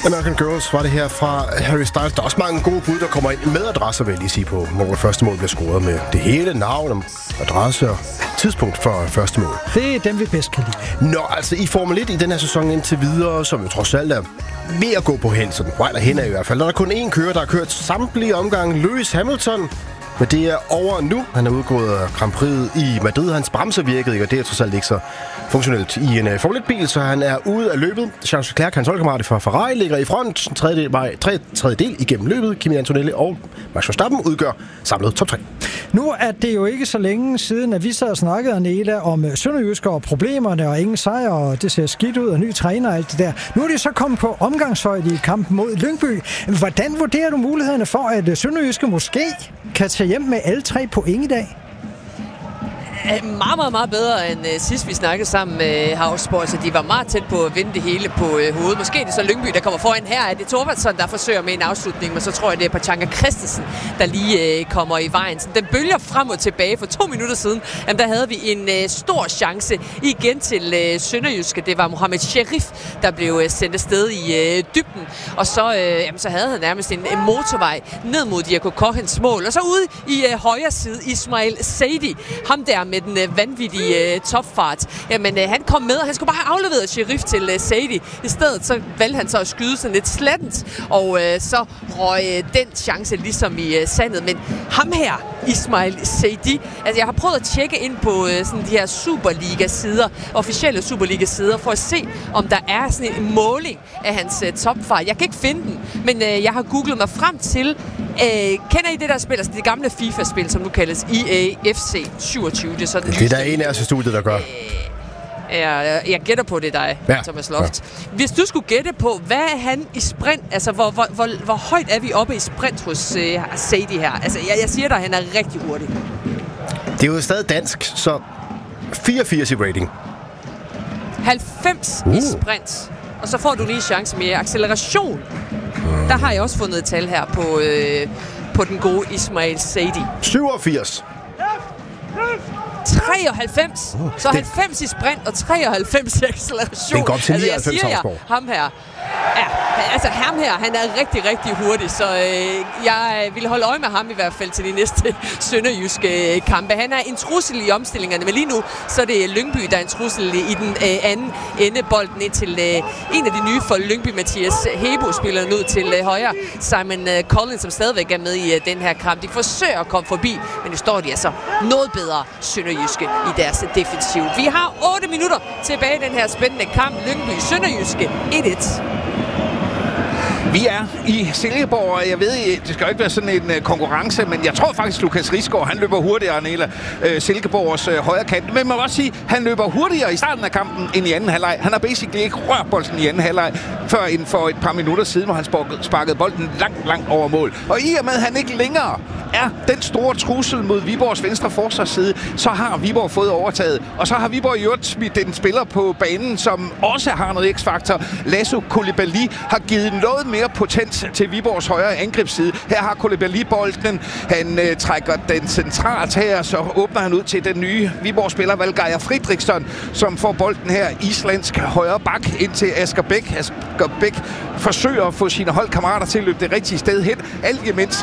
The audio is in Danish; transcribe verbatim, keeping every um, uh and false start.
American Girls var det her fra Harry Styles. Der er også mange gode bud, der kommer ind med adresser, vil jeg lige sige, på, hvor det første mål bliver scoret med det hele, navn, adresse og tidspunkt for første mål. Det er dem, vi bedst kan lide. Nå, altså i Formel et i den her sæson indtil videre, som jo trods alt er ved at gå på hen, så den rejler hen af i hvert fald. Der er kun én kører, der har kørt samtlige omgange, Lewis Hamilton. Men det er over nu. Han er udgået af Grand Prix i Madrid. Hans bremser virkede ikke, og det er trods alt ikke så funktionelt i en uh, Formel et-bil, så han er ude af løbet. Charles Leclerc, hans holdkammerat fra Ferrari, ligger i front. Tredje, vej, tre, tredje del igennem løbet. Kimi Antonelli og Max Verstappen udgør samlet top tre. Nu er det jo ikke så længe siden, at vi sad og snakkede, Nela, om Sønderjyske og problemerne og ingen sejr, og det ser skidt ud, og ny træner og alt det der. Nu er de så kommet på omgangshøjde i kampen mod Lyngby. Hvordan vurderer du mulighederne for, at Sønderjyske måske kan tage hjem med alle tre point i dag? Meget, meget, meget bedre end uh, sidst vi snakkede sammen med uh, Havsborg, så de var meget tæt på at vinde det hele på uh, hovedet. Måske er det så Lyngby, der kommer foran. Her er det Thorvaldsson, der forsøger med en afslutning, men så tror jeg, det er Pachanka Christensen, der lige uh, kommer i vejen. Så den bølger frem og tilbage. For to minutter siden, jamen, der havde vi en uh, stor chance igen til uh, Sønderjyske. Det var Mohamed Sherif, der blev uh, sendt afsted i uh, dybden. Og så, uh, jamen, så havde han nærmest en, en motorvej ned mod Diego Kochens mål. Og så ude i uh, højre side, Ismail Saidi. Ham der med den øh, vanvittige øh, topfart. Jamen, øh, han kom med, og han skulle bare have afleveret Sherif til øh, Saidi. I stedet så valgte han så at skyde sådan lidt slattent, og øh, så røg øh, den chance ligesom i øh, sandet. Men ham her, Ismail Saidi, altså jeg har prøvet at tjekke ind på øh, sådan de her Superliga-sider, officielle Superliga-sider, for at se, om der er sådan en måling af hans øh, topfart. Jeg kan ikke finde den, men øh, jeg har googlet mig frem til. Øh, kender I det der spil, altså det gamle FIFA-spil, som nu kaldes E A F C syvogtyve? Det er, sådan, det er der en af os i studiet, der gør. Øh, jeg, jeg gætter på, det dig, ja. Thomas Loft. Ja. Hvis du skulle gætte på, hvad er han i sprint, altså hvor, hvor, hvor, hvor højt er vi oppe i sprint hos øh, Saidi her? Altså jeg, jeg siger dig, han er rigtig hurtig. Det er jo stadig dansk, så fireogfirs i rating. halvfems uh. i sprint. Og så får du lige en chance med acceleration. Mm. Der har jeg også fundet et tal her på, øh, på den gode Ismail Saidi. syvogfirs. treoghalvfems. Uh, så det... halvfems i sprint og treoghalvfems i acceleration. Det går op til nioghalvfems, altså, jeg siger jer, ham her. Ja, altså ham her, han er rigtig, rigtig hurtig, så øh, jeg vil holde øje med ham i hvert fald til de næste sønderjyske kampe. Han er en trussel i omstillingerne, men lige nu, så er det Lyngby, der er en trussel i den øh, anden ende. Bolden ind til øh, en af de nye for Lyngby, Mathias Hebo, spiller ud til øh, højre. Simon øh, Collins, som stadigvæk er med i øh, den her kamp. De forsøger at komme forbi, men nu står de altså noget bedre sønderjyske i deres defensiv. Vi har otte minutter tilbage i den her spændende kamp. Lyngby sønderjyske et et. Vi er i Silkeborg, og jeg ved, det skal jo ikke være sådan en uh, konkurrence, men jeg tror faktisk, Lukas Risgaard, han løber hurtigere end hele uh, Silkeborgs uh, højre kant. Men man må også sige, han løber hurtigere i starten af kampen end i anden halvleg. Han har basically ikke rørt bolden i anden halvleg, før inden for et par minutter siden, hvor han sparkede bolden langt, langt over mål. Og i og med, at han ikke længere er den store trussel mod Viborgs venstre forsvarsside, så har Viborg fået overtaget. Og så har Viborg i øvrigt smidt en spiller på banen, som også har noget x-faktor. Lasso Koulibaly har givet noget mere potent til Viborgs højre angrebsside. Her har Koulibaly bolden. Han øh, trækker den centralt her, så åbner han ud til den nye Viborg-spiller Valgeir Fridriksson, som får bolden her islandsk højre bak ind til Asger Bæk. Asger Bæk forsøger at få sine holdkammerater til at løbe det rigtige sted hen. Alt imens